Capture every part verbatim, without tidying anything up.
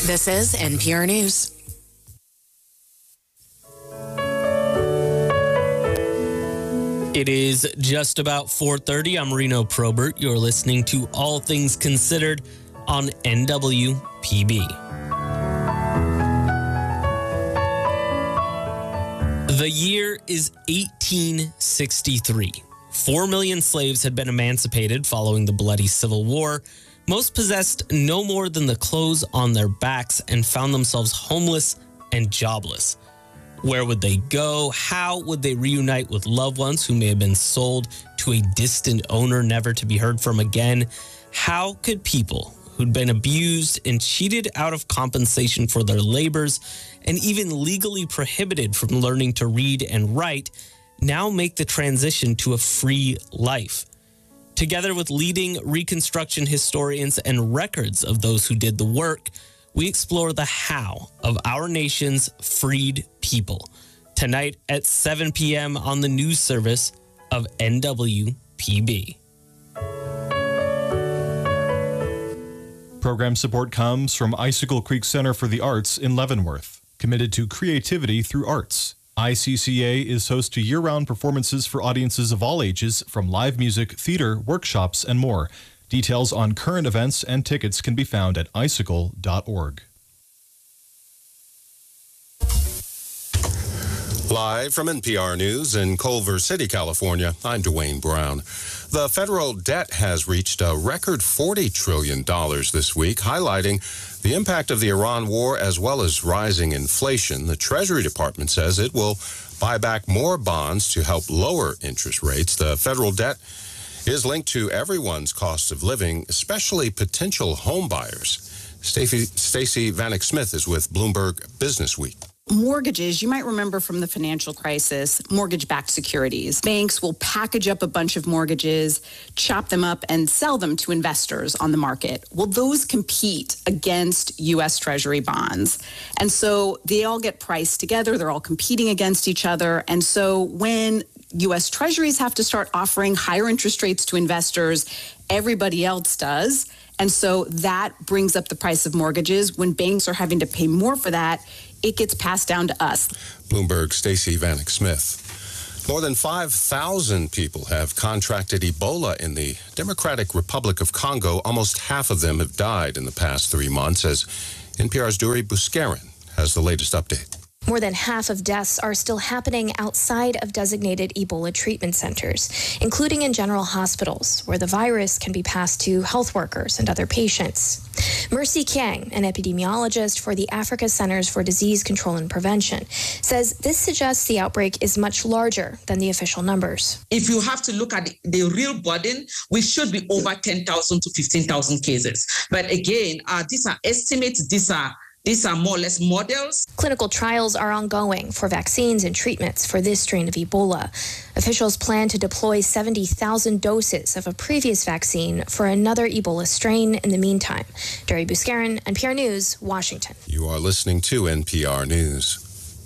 This is N P R News. It is just about four thirty. I'm Reno Probert. You're listening to All Things Considered on N W P B. The year is eighteen sixty-three. Four million slaves had been emancipated following the bloody Civil War. Most possessed no more than the clothes on their backs and found themselves homeless and jobless. Where would they go? How would they reunite with loved ones who may have been sold to a distant owner, never to be heard from again? How could people who'd been abused and cheated out of compensation for their labors and even legally prohibited from learning to read and write now make the transition to a free life? Together with leading Reconstruction historians and records of those who did the work, we explore the how of our nation's freed people. Tonight at seven p.m. on the news service of N W P B. Program support comes from Icicle Creek Center for the Arts in Leavenworth, committed to creativity through arts. I C C A is host to year-round performances for audiences of all ages, from live music, theater, workshops, and more. Details on current events and tickets can be found at icicle dot org. Live from N P R News in Culver City, California, I'm Dwayne Brown. The federal debt has reached a record forty trillion dollars this week, highlighting the impact of the Iran war as well as rising inflation. The Treasury Department says it will buy back more bonds to help lower interest rates. The federal debt is linked to everyone's cost of living, especially potential home buyers. Stacey Vanek Smith is with Bloomberg Business Week. Mortgages, you might remember from the financial crisis, mortgage-backed securities. Banks will package up a bunch of mortgages, chop them up, and sell them to investors on the market. Well, those compete against U S Treasury bonds. And so they all get priced together. They're all competing against each other. And so when U S Treasuries have to start offering higher interest rates to investors, everybody else does. And so that brings up the price of mortgages. When banks are having to pay more for that, it gets passed down to us. Bloomberg's Stacey Vanek Smith. More than five thousand people have contracted Ebola in the Democratic Republic of Congo. Almost half of them have died in the past three months, as N P R's Duri Buscarin has the latest update. More than half of deaths are still happening outside of designated Ebola treatment centers, including in general hospitals, where the virus can be passed to health workers and other patients. Mercy Kiang, an epidemiologist for the Africa Centers for Disease Control and Prevention, says this suggests the outbreak is much larger than the official numbers. If you have to look at the real burden, we should be over ten thousand to fifteen thousand cases. But again, uh, these are estimates, these are These are more or less models. Clinical trials are ongoing for vaccines and treatments for this strain of Ebola. Officials plan to deploy seventy thousand doses of a previous vaccine for another Ebola strain in the meantime. Duri Buscarin, N P R News, Washington. You are listening to N P R News.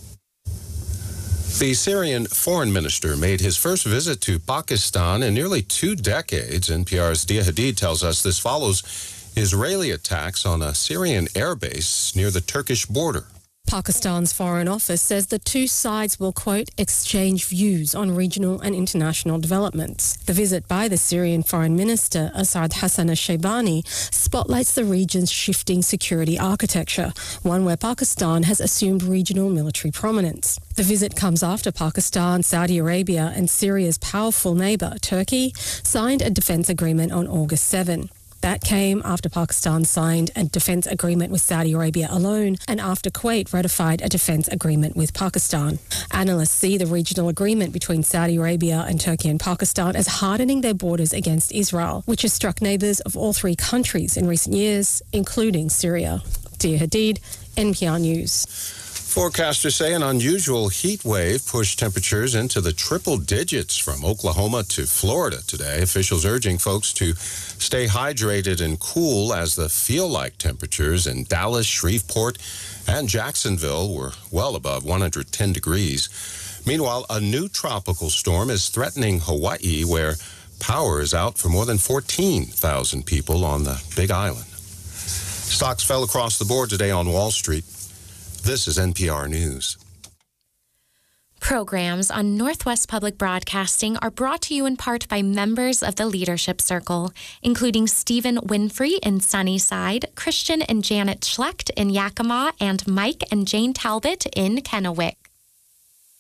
The Syrian foreign minister made his first visit to Pakistan in nearly two decades. N P R's Dia Hadid tells us this follows Israeli attacks on a Syrian airbase near the Turkish border. Pakistan's Foreign Office says the two sides will, quote, exchange views on regional and international developments. The visit by the Syrian Foreign Minister, Asad Hassan al-Shaybani, spotlights the region's shifting security architecture, one where Pakistan has assumed regional military prominence. The visit comes after Pakistan, Saudi Arabia and Syria's powerful neighbour, Turkey, signed a defence agreement on August seventh. That came after Pakistan signed a defence agreement with Saudi Arabia alone and after Kuwait ratified a defence agreement with Pakistan. Analysts see the regional agreement between Saudi Arabia and Turkey and Pakistan as hardening their borders against Israel, which has struck neighbours of all three countries in recent years, including Syria. Dia Hadid, N P R News. Forecasters say an unusual heat wave pushed temperatures into the triple digits from Oklahoma to Florida today. Officials urging folks to stay hydrated and cool as the feel-like temperatures in Dallas, Shreveport, and Jacksonville were well above one hundred ten degrees. Meanwhile, a new tropical storm is threatening Hawaii, where power is out for more than fourteen thousand people on the Big Island. Stocks fell across the board today on Wall Street. This is N P R News. Programs on Northwest Public Broadcasting are brought to you in part by members of the Leadership Circle, including Stephen Winfrey in Sunnyside, Christian and Janet Schlecht in Yakima, and Mike and Jane Talbot in Kennewick.